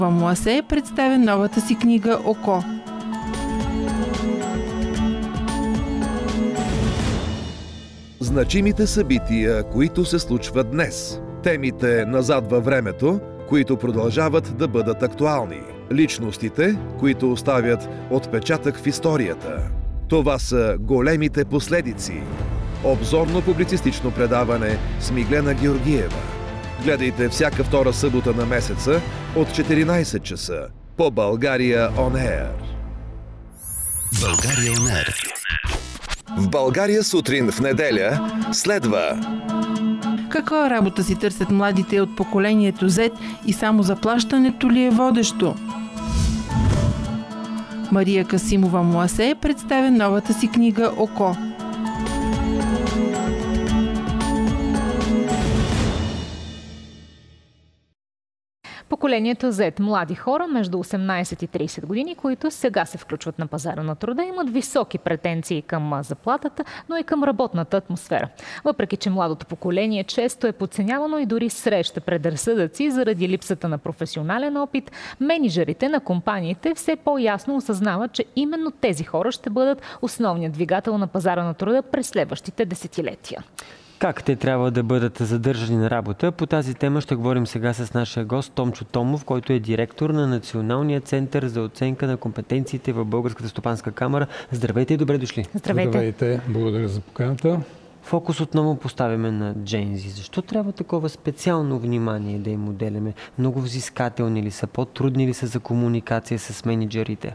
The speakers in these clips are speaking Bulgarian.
Муасе представя новата си книга «Око». Значимите събития, които се случват днес. Темите назад във времето, които продължават да бъдат актуални. Личностите, които оставят отпечатък в историята. Това са големите последици. Обзорно-публицистично предаване с Миглена Георгиева. Гледайте всяка втора събота на месеца от 14 часа по България On Air. България On Air. В България сутрин в неделя следва... Каква работа си търсят младите от поколението Z и само заплащането ли е водещо? Мария Касимова Муасе представя новата си книга «Око». Поколението Z, млади хора между 18 и 30 години, които сега се включват на пазара на труда, имат високи претенции към заплатата, но и към работната атмосфера. Въпреки че младото поколение често е подценявано и дори среща предразсъдъци заради липсата на професионален опит, мениджърите на компаниите все по-ясно осъзнават, че именно тези хора ще бъдат основният двигател на пазара на труда през следващите десетилетия. Как те трябва да бъдат задържани на работа? По тази тема ще говорим сега с нашия гост Томчо Томов, който е директор на Националния център за оценка на компетенциите в Българската стопанска камара. Здравейте и добре дошли! Здравейте! Благодаря за поканата. Фокус отново поставяме на джензи. Защо трябва такова специално внимание да им отделяме? Много взискателни ли са? По-трудни ли са за комуникация с мениджърите?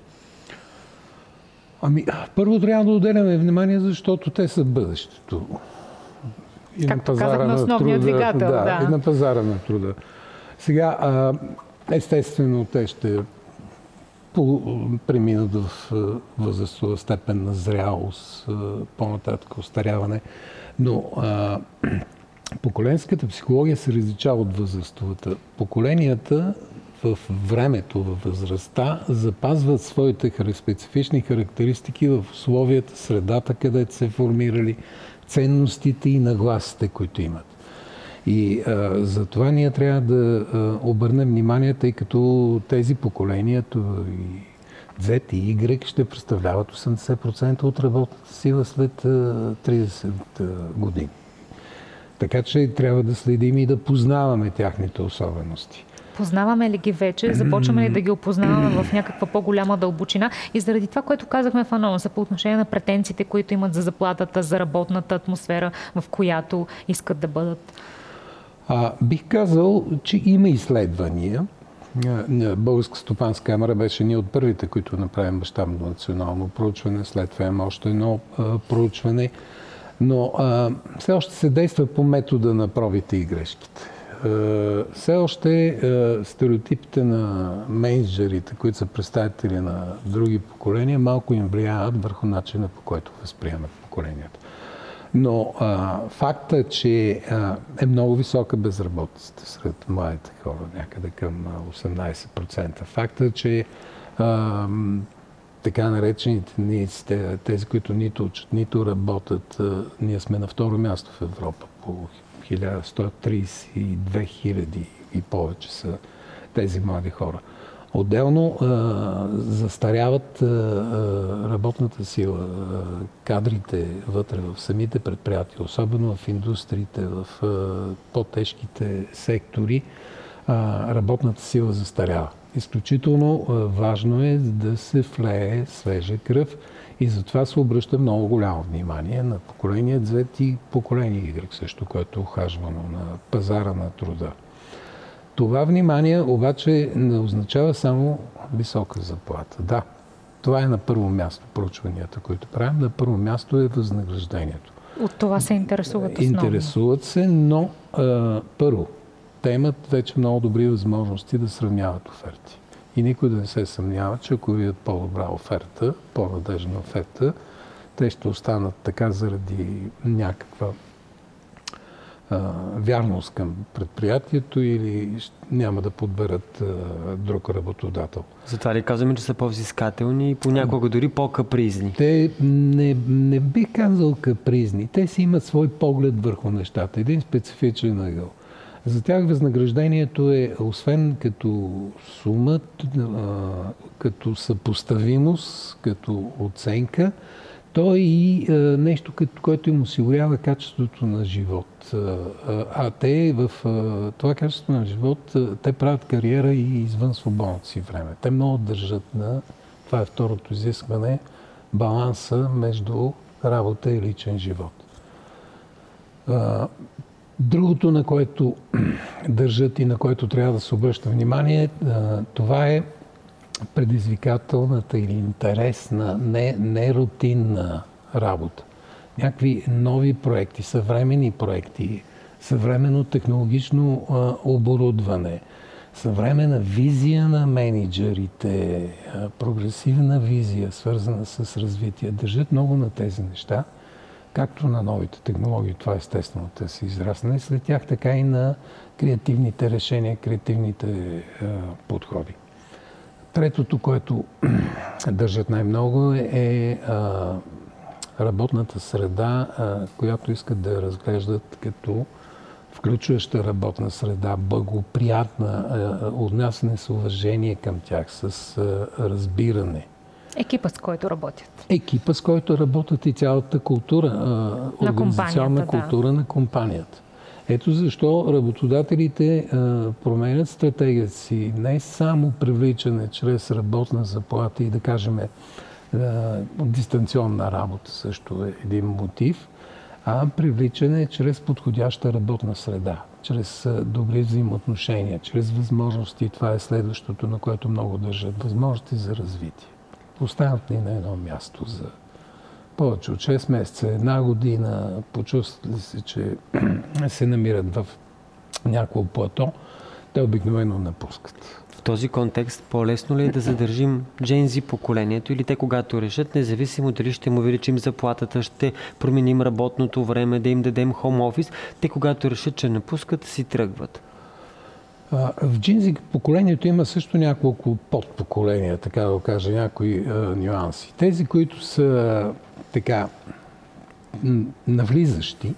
Първо трябва да отделяме внимание, защото те са бъдещето. И както на пазара на труда, двигател, и на пазара на труда. Сега, естествено, те ще преминат в възрастова степен на зрялост, по-нататък остаряване, но поколенската психология се различава от възрастовата. Поколенията в времето, във възрастта, запазват своите специфични характеристики в условията, средата, където се формирали, ценностите и нагласите, които имат. И за това ние трябва да обърнем внимание, тъй като тези поколения, и Z и Y, ще представляват 80% от работната сила след 30 години. Така че трябва да следим и да познаваме тяхните особености. Познаваме ли ги вече? Започваме ли да ги опознаваме в някаква по-голяма дълбочина? И заради това, което казахме в анонса по отношение на претенциите, които имат за заплатата, за работната атмосфера, в която искат да бъдат? Бих казал, че има изследвания. Българска стопанска камара беше ние от първите, които направим мащабно национално проучване. След това има още едно проучване. Но все още се действа по метода на пробите и грешките. Все още стереотипите на мениджърите, които са представители на други поколения, малко им влияят върху начина, по който възприемат поколенията. Но факта, че е много висока безработицата сред младите хора, някъде към 18%. Факта, че така наречените тези, които нито учат, нито работят, ние сме на второ място в Европа по 1132 хиляди и повече са тези млади хора. Отделно застаряват работната сила, кадрите вътре в самите предприятия, особено в индустриите, в по-тежките сектори, работната сила застарява. Изключително важно е да се влее свежа кръв и затова се обръща много голямо внимание на поколение Z и поколение Y също, което е ухажвано на пазара на труда. Това внимание обаче не означава само висока заплата. Да, това е на първо място проучванията, които правим. На първо място е възнаграждението. От това се интересуват основно. Интересуват се, но първо, те имат вече много добри възможности да сравняват оферти. И никой да не се съмнява, че ако видят по-добра оферта, по-надежна оферта, те ще останат така заради някаква вярност към предприятието или няма да подберат друг работодател. Затова ли казваме, че са по-взискателни и понякога дори по-капризни? Те не бих казал капризни. Те си имат свой поглед върху нещата. Един специфичен ъгъл. За тях възнаграждението е, освен като сума, като съпоставимост, като оценка, то е и нещо, което им осигурява качеството на живот. А те в това качество на живот, те правят кариера и извън свободното си време. Те много държат на, това е второто изискване, баланса между работа и личен живот. Другото, на което държат и на което трябва да се обръща внимание, това е предизвикателната или интересна, не рутинна работа. Някакви нови проекти, съвременни проекти, съвременно технологично оборудване, съвременна визия на мениджърите, прогресивна визия, свързана с развитие. Държат много на тези неща, както на новите технологии, това естествено те са израснали след тях, така и на креативните решения, креативните подходи. Третото, което държат най-много е работната среда, която искат да разглеждат като включваща работна среда, благоприятна, отнасяне с уважение към тях, с разбиране. Екипа, с който работят. Екипа, с който работят и цялата култура, организационна култура на компанията. Ето защо работодателите променят стратегията си не само привличане чрез работна заплата и да кажем дистанционна работа също е един мотив, а привличане чрез подходяща работна среда, чрез добри взаимоотношения, чрез възможности. Това е следващото, на което много държат. Възможности за развитие. Остават ни на едно място за повече от 6 месеца, една година, почувстват ли се, че се намират в някакво плато, те обикновено напускат. В този контекст по-лесно ли е да задържим Gen Z поколението или те когато решат, независимо дали ще му увеличим заплатата, ще променим работното време, да им дадем хоум офис, те когато решат, че напускат, си тръгват? В Gen Z поколението има също няколко подпоколения, така да кажа, някои нюанси. Тези, които са така навлизащи,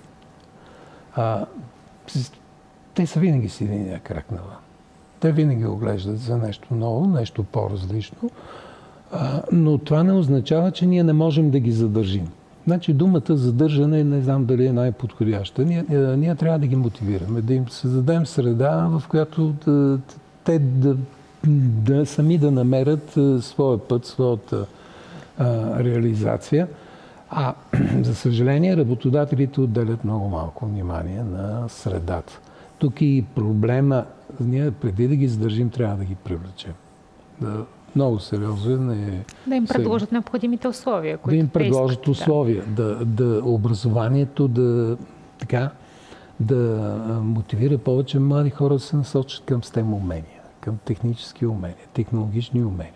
те са винаги с единия крак навън. Те винаги оглеждат за нещо ново, нещо по-различно, но това не означава, че ние не можем да ги задържим. Значи думата задържане, не знам дали е най-подходяща. Ние трябва да ги мотивираме, да им създадем среда, в която те сами да намерят своя път, своята реализация. За съжаление, работодателите отделят много малко внимание на средата. Тук и проблема, ние преди да ги задържим, трябва да ги привлечем. Много сериозен е. Да им предложат необходимите условия. Да им предложат условия. Да образованието да мотивира повече млади хора да се насочат към STEM умения, към технически умения, технологични умения.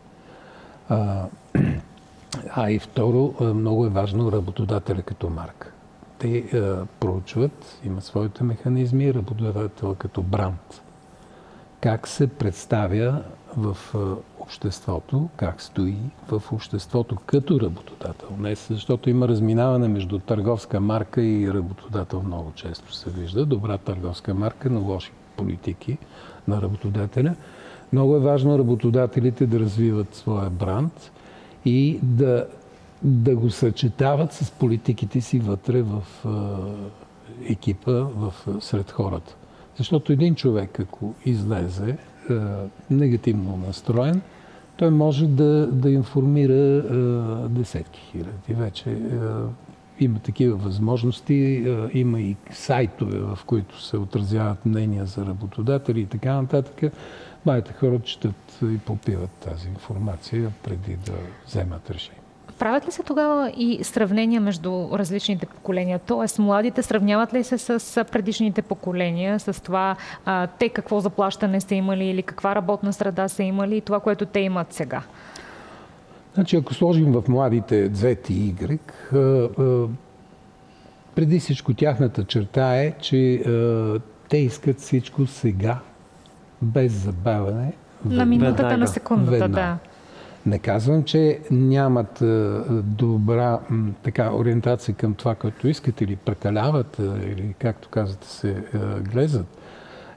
И второ, много е важно работодателя като марка. Те проучват, имат своите механизми, работодателя като бранд. Как се представя в обществото, как стои в обществото като работодател. Не, защото има разминаване между търговска марка и работодател. Много често се вижда. Добра търговска марка, но лоши политики на работодателя. Много е важно работодателите да развиват своя бранд и да го съчетават с политиките си вътре в екипа, сред хората. Защото един човек, ако излезе негативно настроен, той може да информира десетки хиляди. Вече има такива възможности, има и сайтове, в които се отразяват мнения за работодатели и така нататък. Младите хора четат и попиват тази информация преди да вземат решение. Правят ли се тогава и сравнения между различните поколения? Тоест, младите сравняват ли се с предишните поколения, с това те какво заплащане са имали или каква работна среда са имали и това, което те имат сега? Значи, ако сложим в младите Z и Y, преди всичко тяхната черта е, че те искат всичко сега, без забавяне. На минутата, на секундата, да. Не казвам, че нямат добра ориентация към това, което искат или прекаляват, или както казвате се глезат.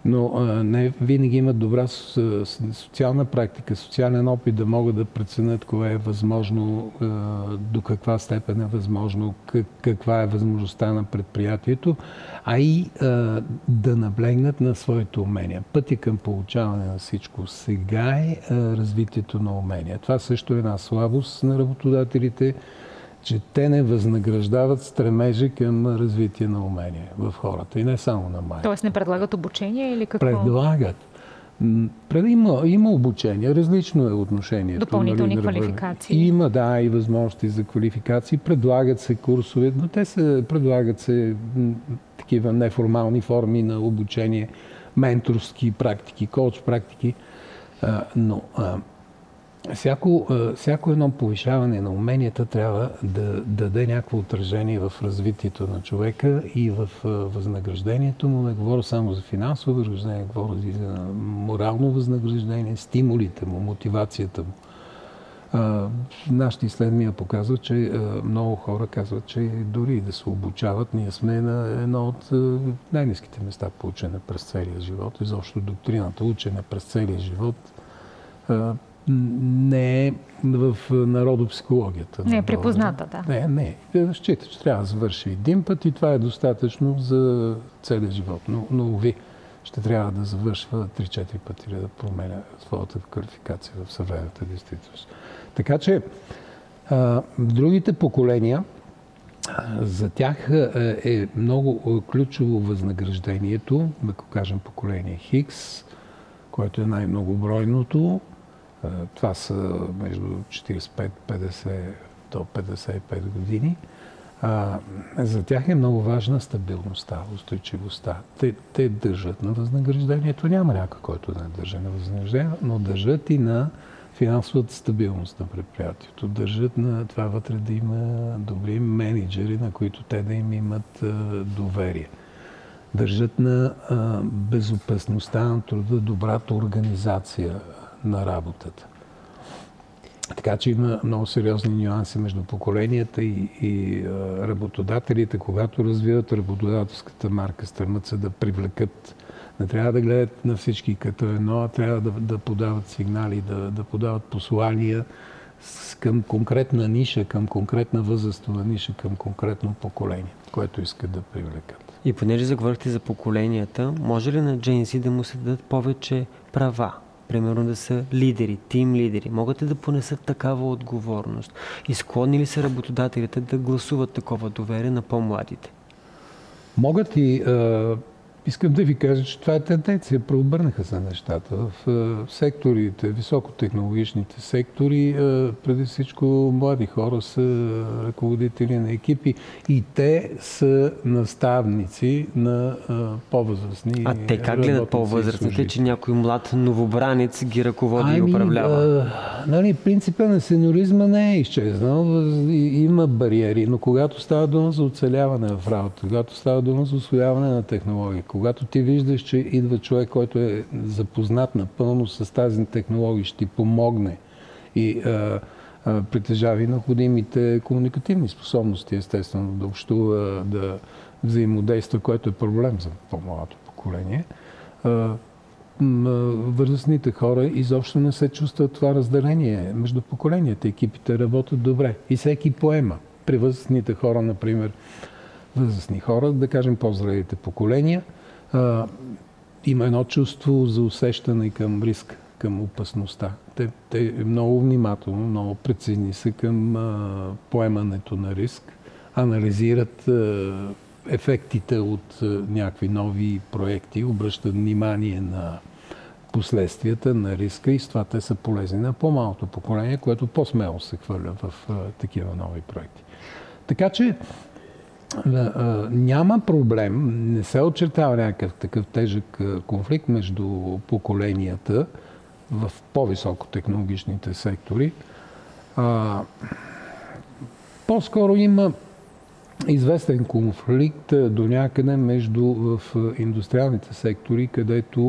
но не винаги имат добра социална практика, социален опит да могат да преценят кое е възможно, до каква степен е възможно, каква е възможността на предприятието, а и да наблегнат на своите умения. Пътя към получаване на всичко сега е развитието на умения. Това също е една слабост на работодателите, че те не възнаграждават стремежи към развитие на умения в хората и не само на майка. Тоест не предлагат обучение или какво? Предлагат. Има обучение, различно е отношението. Допълнителни квалификации. Има, да, и възможности за квалификации. Предлагат се курсове, но предлагат се такива неформални форми на обучение, менторски практики, коуч практики, но всяко едно повишаване на уменията трябва да даде някакво отражение в развитието на човека и в възнаграждението му. Не говоря само за финансово възнаграждение, говоря и за морално възнаграждение, стимулите му, мотивацията му. Нашите изследвания показват, че много хора казват, че дори да се обучават, ние сме на едно от най-ниските места по учене през целия живот. Изобщо доктрината учене през целия живот не е в народопсихологията. Не е припозната, да. Не. Счита, че трябва да завърши един път и това е достатъчно за целия живот. Но ще трябва да завършва 3-4 пъти да променя своята квалификация в съвременната действителност. Така че другите поколения, за тях е много ключово възнаграждението, ако кажем поколение Хикс, което е най-многобройното. Това са между 45-50 до 55 години. За тях е много важна стабилността, устойчивостта. Те държат на възнаграждението. Няма някой, който не държа на възнаграждението, но държат и на финансовата стабилност на предприятието. Държат на това вътре да има добри менеджери, на които те да им имат доверие. Държат на безопасността на труда, добрата организация на работата. Така че има много сериозни нюанси между поколенията и работодателите, когато развиват работодателската марка, стремат се да привлекат. Не трябва да гледат на всички като едно, а трябва да подават сигнали, да подават послания към конкретна ниша, към конкретна възрастова ниша, към конкретно поколение, което искат да привлекат. И понеже заговорихте за поколенията, може ли на Gen Z да му се дадат повече права? Примерно да са лидери, тим лидери. Могат ли да понесат такава отговорност? И склонни ли са работодателите да гласуват такова доверие на по-младите? Могат и искам да ви кажа, че това е тенденция. Преобърнаха се нещата. В секторите, високотехнологичните сектори, преди всичко млади хора са ръководители на екипи и те са наставници на по-възрастни. А те как гледат по-възрастните, че някой млад новобранец ги ръководи и управлява? Принципът на сеньоризма не е изчезнал. Има бариери, но когато става дума за оцеляване в работа, когато става дума за усвояване на технологии, когато ти виждаш, че идва човек, който е запознат напълно с тази технология, ще ти помогне и притежава и необходимите комуникативни способности, естествено, да общува, да взаимодейства, което е проблем за по-младото поколение. Възрастните хора изобщо не се чувстват това разделение между поколенията. Екипите работят добре и всеки поема. При възрастните хора, например, възрастни хора, да кажем по-зрелите поколения, има едно чувство за усещане към риск, към опасността. Те много внимателно, много прецизни са към поемането на риск, анализират ефектите от някакви нови проекти, обръщат внимание на последствията, на риска и с това те са полезни на по-малото поколение, което по-смело се хвърля в такива нови проекти. Така че няма проблем, не се очертава някакъв такъв тежък конфликт между поколенията в по-високотехнологичните сектори. По-скоро има известен конфликт до някъде в индустриалните сектори, където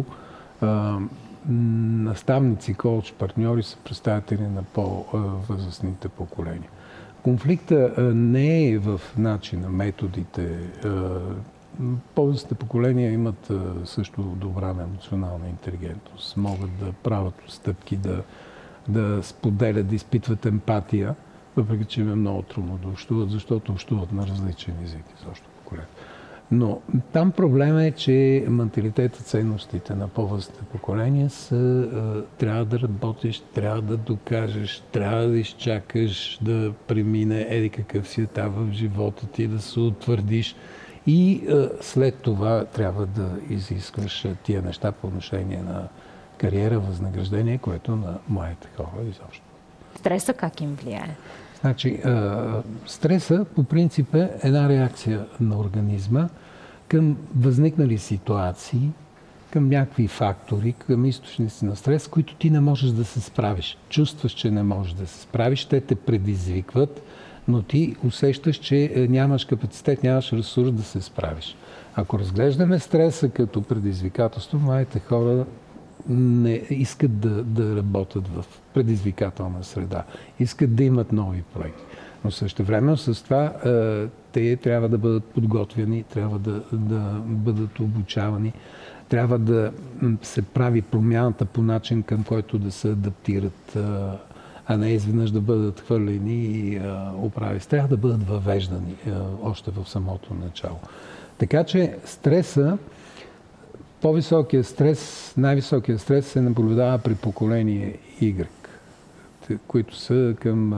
наставници, коуч, партньори са представители на по-възрастните поколения. Конфликта не е в начина, методите, По-възрастните поколения имат също добра емоционална интелигентност. Могат да правят стъпки, да споделят, да изпитват емпатия, въпреки че им е много трудно да общуват, защото общуват на различен език изобщо поколение. Но там проблема е, че менталитета, ценностите на по-възрастните поколения са трябва да работиш, трябва да докажеш, трябва да изчакаш да премине еди какъв си етап в живота ти, да се утвърдиш и след това трябва да изискваш тия неща по отношение на кариера, възнаграждение, което на младите хора изобщо. Стреса как им влияе? Значи, стреса по принцип е една реакция на организма към възникнали ситуации, към някакви фактори, към източници на стрес, които ти не можеш да се справиш. Чувстваш, че не можеш да се справиш, те те предизвикват, но ти усещаш, че нямаш капацитет, нямаш ресурс да се справиш. Ако разглеждаме стреса като предизвикателство, младите хора не искат да работят в предизвикателна среда. Искат да имат нови проекти. Но същевременно с това те трябва да бъдат подготвени, трябва да бъдат обучавани, трябва да се прави промяната по начин, към който да се адаптират, а не изведнъж да бъдат хвърлени и оправи. Трябва да бъдат въвеждани още в самото начало. Така че стреса, по-високият стрес, най-високият стрес се наблюдава при поколение Y, които са към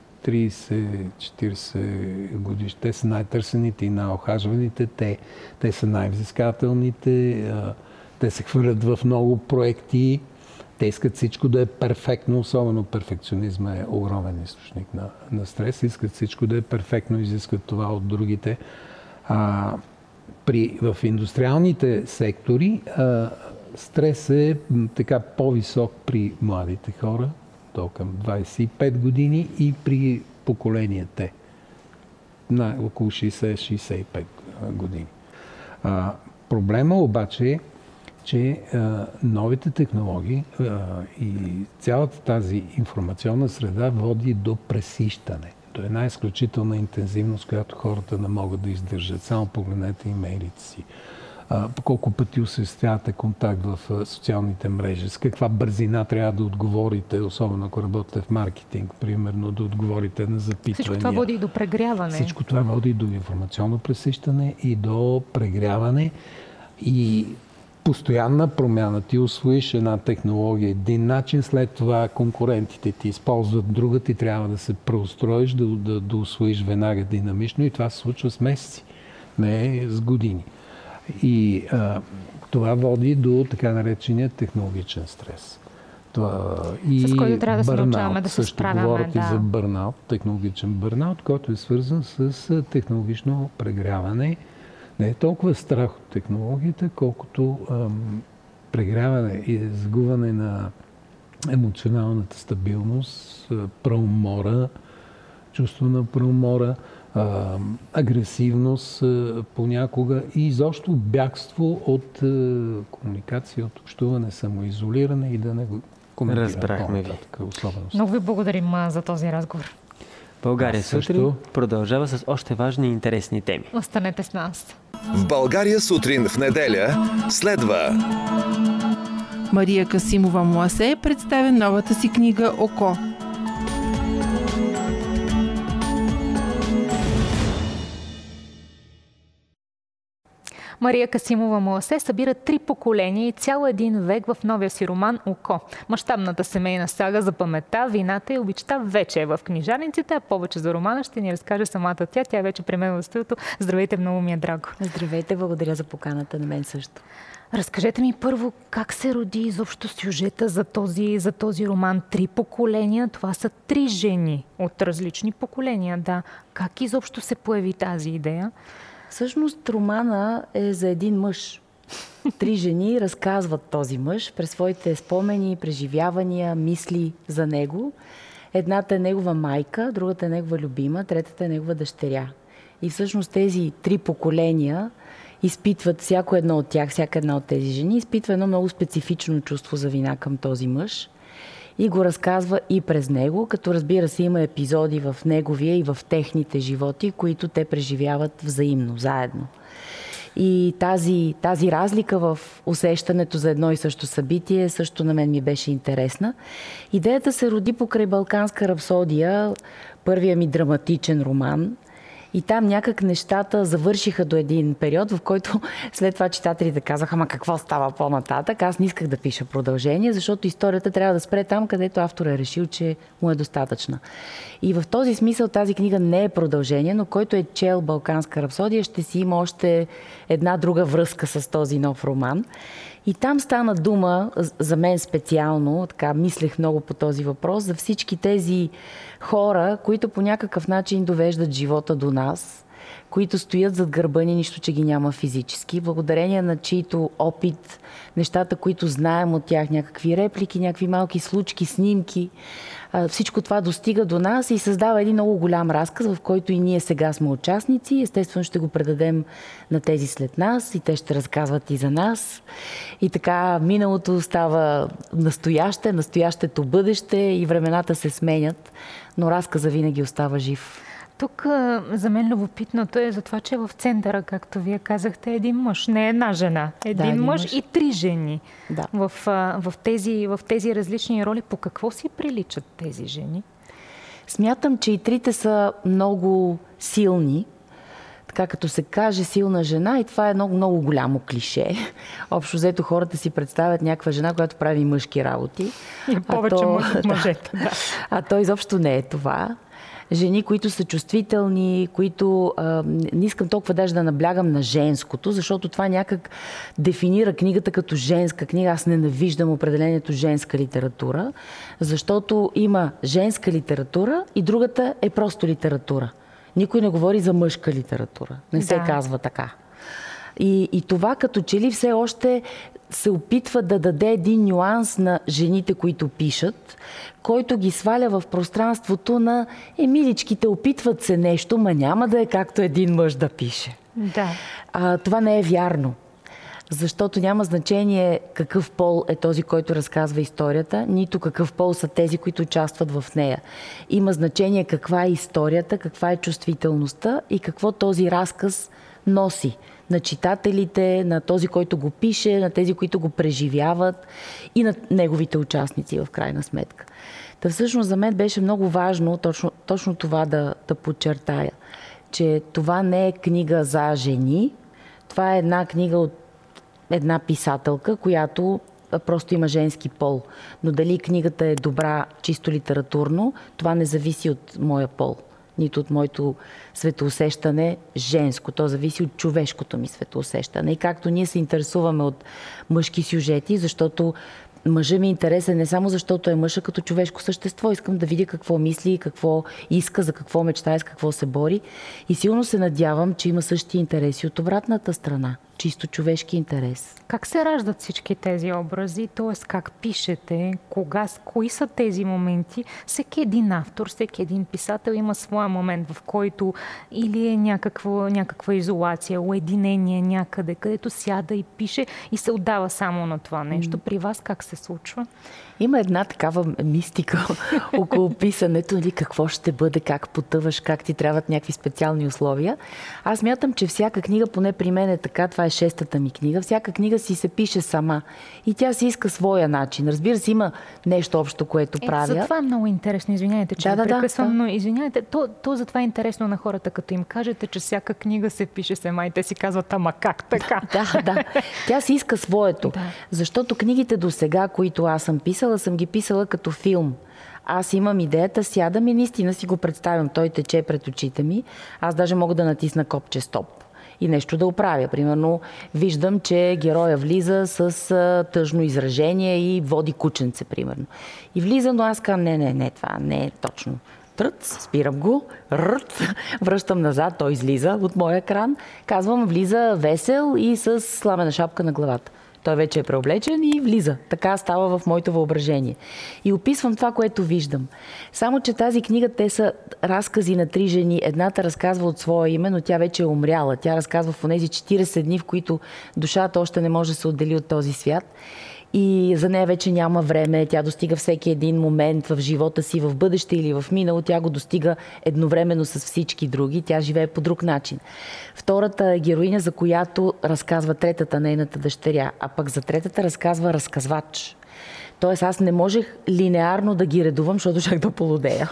30-40 години. Те са най-търсените и най-охажваните, те са най-взискателните, те се хвърлят в много проекти, те искат всичко да е перфектно, особено перфекционизма е огромен източник на стрес, искат всичко да е перфектно, изискват това от другите. В индустриалните сектори стрес е така по-висок при младите хора, до към 25 години и при поколение на около 60-65 години. Проблема обаче е, че новите технологии и цялата тази информационна среда води до пресищане. До една изключителна интензивност, която хората не могат да издържат. Само погледнете имейлите си. Колко пъти осъществявате контакт в социалните мрежи, с каква бързина трябва да отговорите, особено ако работите в маркетинг, примерно, да отговорите на запитвания. Всичко това води и до прегряване. Всичко това води и до информационно пресищане и до прегряване и постоянна промяна. Ти усвоиш една технология, един начин, след това конкурентите ти използват друга, ти трябва да се преустроиш, да усвоиш веднага динамично и това се случва с месеци, не с години. И това води до така наречения технологичен стрес. С който трябва да се научаваме да се справяме. Говорят и за бърнаут, технологичен бърнаут, който е свързан с технологично прегряване. Не е толкова страх от технологията, колкото прегряване и загубване на емоционалната стабилност, преумора, чувство на преумора, агресивност понякога и изобщо бягство от комуникация, от общуване, самоизолиране и да не го коментира. Разбрахме ви. Много ви благодарим за този разговор. България сутрин продължава с още важни и интересни теми. Останете с нас. В България сутрин в неделя следва Мария Касимова-Муасе представя новата си книга «Око». Мария Касимова-Муасе събира 3 поколения и цял един век в новия си роман «Око». Мащабната семейна сага за паметта, вината и обичта вече е в книжарниците, а повече за романа ще ни разкаже самата тя. Тя е вече при мен в студиото. Здравейте, много ми е драго. Здравейте, благодаря за поканата, на мен също. Разкажете ми първо как се роди изобщо сюжета за този роман. 3 поколения, това са 3 жени от различни поколения. Да. Как изобщо се появи тази идея? Всъщност романа е за един мъж. 3 жени разказват този мъж през своите спомени, преживявания, мисли за него. Едната е негова майка, другата е негова любима, третата е негова дъщеря. И всъщност тези 3 поколения изпитват, всяко едно от тях, всяка една от тези жени, изпитва едно много специфично чувство за вина към този мъж и го разказва и през него, като разбира се има епизоди в неговия и в техните животи, които те преживяват взаимно, заедно. И тази разлика в усещането за едно и също събитие също на мен ми беше интересна. Идеята се роди покрай Балканска рапсодия, първия ми драматичен роман. И там някак нещата завършиха до един период, в който след това читателите казаха: ама какво става по-нататък? Аз не исках да пиша продължение, защото историята трябва да спре там, където автор е решил, че му е достатъчна. И в този смисъл тази книга не е продължение, но който е чел Балканска рапсодия, ще си има още една друга връзка с този нов роман. И там стана дума, за мен специално, така мислех много по този въпрос, за всички тези хора, които по някакъв начин довеждат живота до нас, които стоят зад гърба ни, нищо, че ги няма физически, благодарение на чието опит, нещата, които знаем от тях, някакви реплики, някакви малки случки, снимки, всичко това достига до нас и създава един много голям разказ, в който и ние сега сме участници. Естествено ще го предадем на тези след нас и те ще разказват и за нас. И така миналото става настояще, настоящето бъдеще и времената се сменят, но разказа винаги остава жив. Тук за мен любопитното е за това, че в центъра, както вие казахте, е един мъж, не една жена. Един мъж и 3 жени. Да. В тези различни роли, по какво си приличат тези жени? Смятам, че и трите са много силни. Така като се каже силна жена, и това е много, много голямо клише. Общо взето хората си представят някаква жена, която прави мъжки работи. И повече мъж от мъжете. Да. А то изобщо не е това. Жени, които са чувствителни, които... не искам толкова даже да наблягам на женското, защото това някак дефинира книгата като женска книга. Аз ненавиждам определението женска литература, защото има женска литература и другата е просто литература. Никой не говори за мъжка литература. Не се казва така. И това като че ли все още се опитва да даде един нюанс на жените, които пишат, който ги сваля в пространството на миличките, опитват се нещо, ма няма да е както един мъж да пише. Да. Това не е вярно. Защото няма значение какъв пол е този, който разказва историята, нито какъв пол са тези, които участват в нея. Има значение каква е историята, каква е чувствителността и какво този разказ носи на читателите, на този, който го пише, на тези, които го преживяват и на неговите участници в крайна сметка. Та всъщност за мен беше много важно точно това да подчертая, че това не е книга за жени, това е една книга от една писателка, която просто има женски пол. Но дали книгата е добра чисто литературно, това не зависи от моя пол, нито от моето светоусещане женско. То зависи от човешкото ми светоусещане. И както ние се интересуваме от мъжки сюжети, защото мъжът ми е интересен не само защото е мъж, а като човешко същество. Искам да видя какво мисли, какво иска, за какво мечтае, с какво се бори. И силно се надявам, че има същия интереси от обратната страна. Чисто човешки интерес. Как се раждат всички тези образи? Т.е. как пишете? Кои са тези моменти? Всеки един автор, всеки един писател има своя момент, в който или е някаква изолация, уединение някъде, където сяда и пише и се отдава само на това нещо. При вас как се случва? Има една такава мистика около писането, нали, какво ще бъде, как потъваш, как ти трябват някакви специални условия. Аз мятам, че всяка книга, поне при мен е така, това е 6-та ми книга, всяка книга си се пише сама и тя си иска своя начин. Разбира се, има нещо общо, което правя. За това е много интересно, извинявайте, че прекъсвам, но извинявайте, то затова е интересно на хората, като им кажете, че всяка книга се пише сама и те си казват, ама как така? Да. Тя си иска своето. Защото книгите до сега, които аз съм писала, съм ги писала като филм. Аз имам идеята, сядам и наистина си го представям. Той тече пред очите ми. Аз даже мога да натисна копче стоп и нещо да оправя. Примерно, виждам, че героя влиза с тъжно изражение и води кученце, примерно. И влиза, но аз казвам, не, това не е точно. Спирам го, връщам назад, той излиза от моя екран. Казвам, влиза весел и с сламена шапка на главата. Той вече е преоблечен и влиза. Така става в моето въображение. И описвам това, което виждам. Само че тази книга, те са разкази на 3 жени. Едната разказва от своя име, но тя вече е умряла. Тя разказва в онези 40 дни, в които душата още не може да се отдели от този свят. и за нея вече няма време. Тя достига всеки един момент в живота си, в бъдеще или в минало. Тя го достига едновременно с всички други. Тя живее по друг начин. Втората е героиня, за която разказва третата, нейната дъщеря, а пък за третата разказва разказвач. Тоест аз не можех линеарно да ги редувам, защото чак да полудея.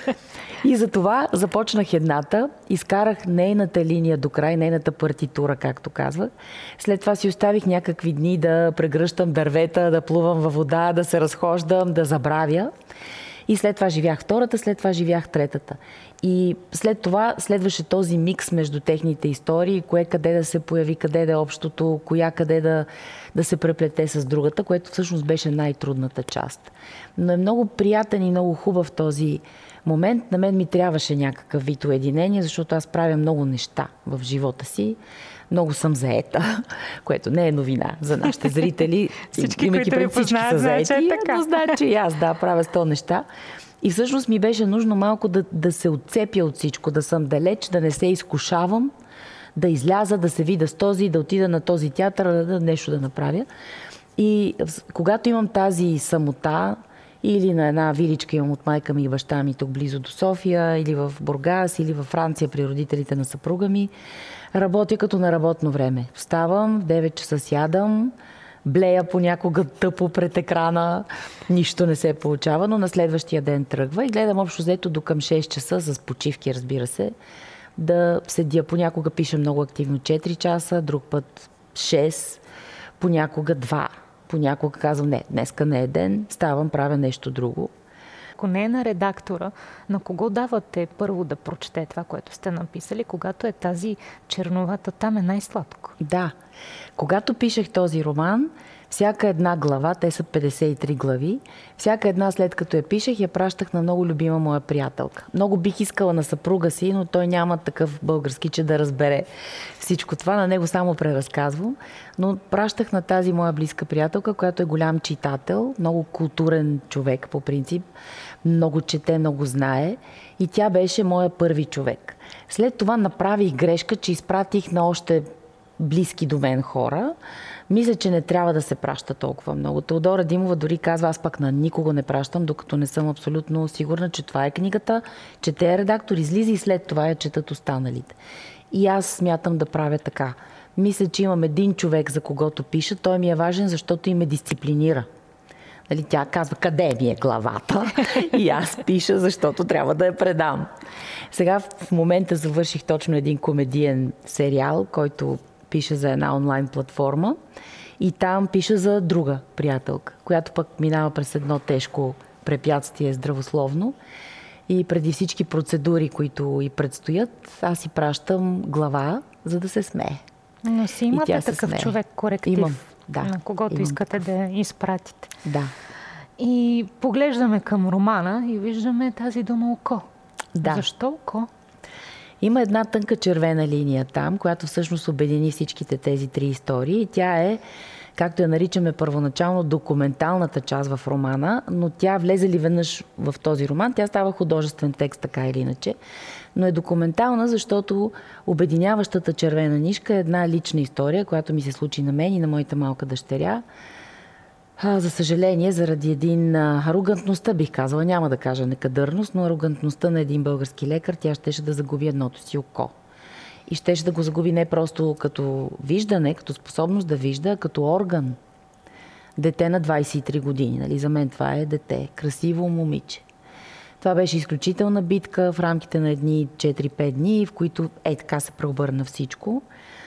И затова започнах едната, изкарах нейната линия до край, нейната партитура, както казвах. След това си оставих някакви дни да прегръщам дървета, да плувам във вода, да се разхождам, да забравя. И след това живях втората, след това живях третата. И след това следваше този микс между техните истории, кое къде да се появи, къде да е общото, коя къде да се преплете с другата, което всъщност беше най-трудната част. Но е много приятен и много хубав този момент. На мен ми трябваше някакъв вид уединение, защото аз правя много неща в живота си. Много съм заета, което не е новина за нашите зрители. Всички, които ви познават, знаят, че е така. Но значи и аз, правя 100 неща. И всъщност ми беше нужно малко да се отцепя от всичко, да съм далеч, да не се изкушавам, да изляза, да се видя с този, да отида на този театър, нещо да направя. И когато имам тази самота, или на една виличка имам от майка ми и баща ми тук близо до София, или в Бургас, или във Франция при родителите на съпруга ми, работя като на работно време. Вставам, в 9 часа сядам, блея понякога тъпо пред екрана, нищо не се получава, но на следващия ден тръгва и гледам общо взето до към 6 часа, с почивки, разбира се, да седя. Понякога пиша много активно 4 часа, друг път 6, понякога 2. Понякога казвам, не, днеска не е ден, ставам, правя нещо друго. Ако не е на редактора, на кого давате първо да прочете това, което сте написали, когато е тази черновата, там е най-сладко? Да. Когато пишех този роман, всяка една глава, те са 53 глави, всяка една след като я пишех, я пращах на много любима моя приятелка. Много бих искала на съпруга си, но той няма такъв български, че да разбере всичко това. На него само преразказвам. Но пращах на тази моя близка приятелка, която е голям читател, много културен човек по принцип, много чете, много знае. И тя беше моя първи човек. След това направих грешка, че изпратих на още близки до мен хора. Мисля, че не трябва да се праща толкова много. Теодора Димова дори казва, аз пък на никого не пращам, докато не съм абсолютно сигурна, че това е книгата, че те е редактор, излиза и след това я четат останалите. И аз смятам да правя така. Мисля, че имам един човек, за когото пиша. Той ми е важен, защото и ме дисциплинира. Нали, тя казва, къде ми е главата? И аз пиша, защото трябва да я предам. Сега в момента завърших точно един комедиен сериал, който пише за една онлайн платформа и там пиша за друга приятелка, която пък минава през едно тежко препятствие здравословно и преди всички процедури, които й предстоят, аз си пращам глава, за да се смее. Но си имате такъв човек коректив, имам, да, на когото искате да изпратите. Да. И поглеждаме към романа и виждаме тази дума око. Да. Защо око? Има една тънка червена линия там, която всъщност обедини всичките тези три истории. Тя е, както я наричаме първоначално, документалната част в романа, но тя влезе ли веднъж в този роман, тя става художествен текст, така или иначе. Но е документална, защото обединяващата червена нишка е една лична история, която ми се случи на мен и на моята малка дъщеря. За съжаление, заради арогантността, бих казала, няма да кажа некадърност, но арогантността на един български лекар, тя щеше да загуби едното си око. И щеше да го загуби не просто като виждане, като способност да вижда, а като орган. Дете на 23 години. Нали? За мен това е дете. Красиво момиче. Това беше изключителна битка в рамките на едни 4-5 дни, в които така се преобърна всичко.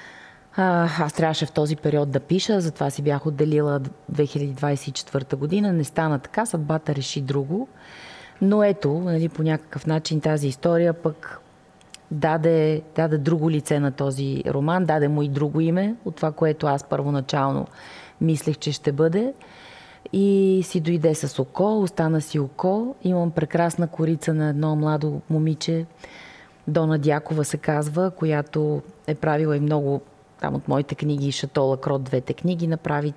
Аз трябваше в този период да пиша, затова си бях отделила 2024 година. Не стана така, съдбата реши друго. Но ето, нали, по някакъв начин тази история пък даде друго лице на този роман, даде му и друго име от това, което аз първоначално мислех, че ще бъде. И си дойде с око, остана си око. Имам прекрасна корица на едно младо момиче, Дона Дякова се казва, която е правила и много там от моите книги, Шато Лакрот, двете книги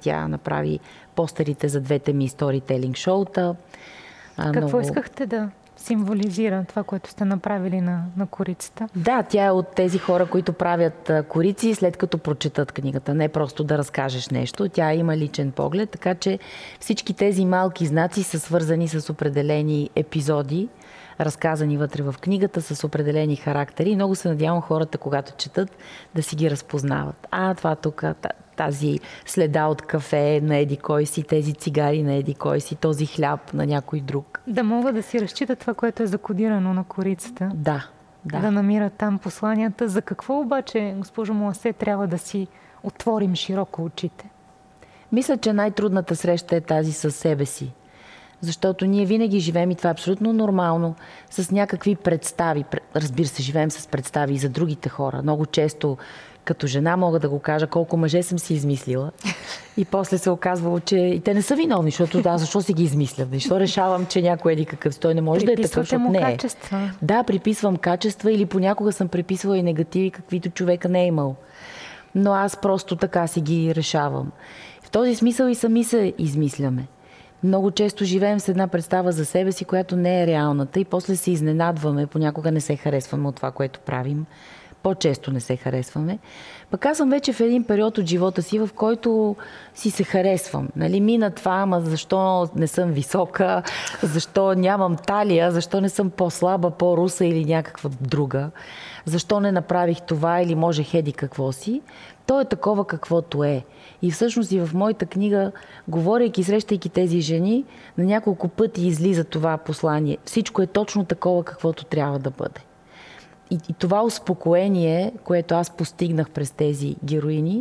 направи постерите за двете ми сторителинг шоута. Какво искахте да символизира това, което сте направили на корицата? Да, тя е от тези хора, които правят корици след като прочетат книгата. Не просто да разкажеш нещо. Тя има личен поглед, така че всички тези малки знаци са свързани с определени епизоди, разказани вътре в книгата, с определени характери. И много се надявам хората, когато четат, да си ги разпознават. Това тук, тази следа от кафе на еди кой си, тези цигари на еди кой си, този хляб на някой друг. Да могат да си разчитат това, което е закодирано на корицата. Да. Да намират там посланията. За какво обаче, госпожо Муасе, трябва да си отворим широко очите? Мисля, че най-трудната среща е тази със себе си. Защото ние винаги живеем, и това е абсолютно нормално, с някакви представи. Разбира се, живеем с представи и за другите хора. Много често като жена мога да го кажа колко мъже съм си измислила. И после се оказвало, че и те не са виновни, защото защо си ги измисля? Защо решавам, че някой еди какъв той не може да е такъв, защото не е. Качества. Да, приписвам качества или понякога съм приписвала и негативи, каквито човека не е имал. Но аз просто така си ги решавам. В този смисъл и сами се измисляме. Много често живеем с една представа за себе си, която не е реалната, и после се изненадваме, понякога не се харесваме от това, което правим. По-често не се харесваме. Пък аз съм вече в един период от живота си, в който си се харесвам. Мина това, ама защо не съм висока, защо нямам талия, защо не съм по-слаба, по-руса или някаква друга, защо не направих това или може еди какво си. То е такова каквото е. И всъщност и в моята книга, говорейки, срещайки тези жени, на няколко пъти излиза това послание. Всичко е точно такова, каквото трябва да бъде. И това успокоение, което аз постигнах през тези героини,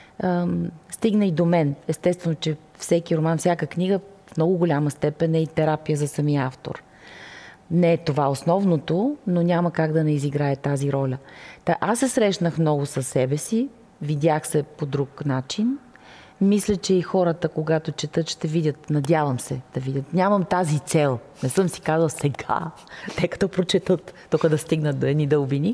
стигна и до мен. Естествено, че всеки роман, всяка книга в много голяма степен е и терапия за самия автор. Не е това основното, но няма как да не изиграе тази роля. Аз се срещнах много със себе си, видях се по друг начин. Мисля, че и хората, когато четат, ще видят, надявам се да видят. Нямам тази цел. Не съм си казал сега, те като прочетат, тук да стигнат до едни дълбини.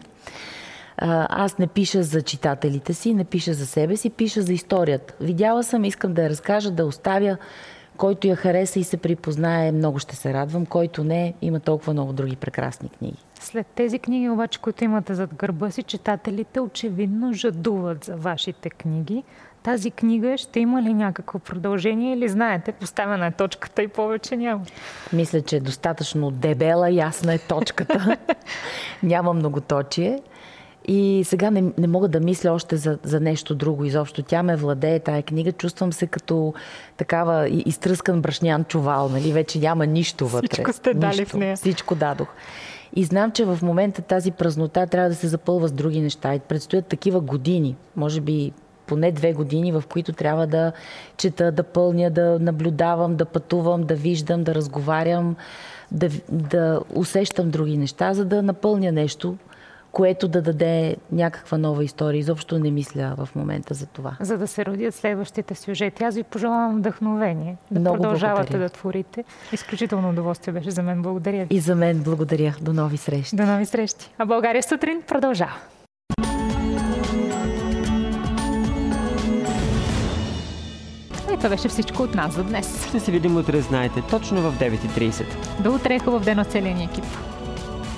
Аз не пиша за читателите си, не пиша за себе си, пиша за историята. Видяла съм, искам да я разкажа, да оставя. Който я хареса и се припознае, много ще се радвам. Който не, има толкова много други прекрасни книги. След тези книги, обаче, които имате зад гърба си, читателите очевидно жадуват за вашите книги. Тази книга ще има ли някакво продължение или знаете, поставена е точката и повече няма? Мисля, че е достатъчно дебела, ясна е точката. Няма многоточие. И сега не мога да мисля още за нещо друго изобщо. Тя ме владее, тая книга. Чувствам се като такава изтръскан брашнян чувал. Вече няма нищо вътре. Всичко сте дали в нея. Всичко дадох. И знам, че в момента тази празнота трябва да се запълва с други неща. И предстоят такива години, може би поне 2 години, в които трябва да чета, да пълня, да наблюдавам, да пътувам, да виждам, да разговарям, да усещам други неща, за да напълня нещо, което да даде някаква нова история. Изобщо не мисля в момента за това. За да се родят следващите сюжети. Аз ви пожелавам вдъхновение. Да много продължавате благодаря. Да творите. Изключително удоволствие беше за мен. Благодаря ви. И за мен благодаря. До нови срещи. До нови срещи. А България сутрин продължава. И това беше всичко от нас за днес. Ще се видим утре, знаете, точно в 9:30. До утре, хубав ден от целия ни екип.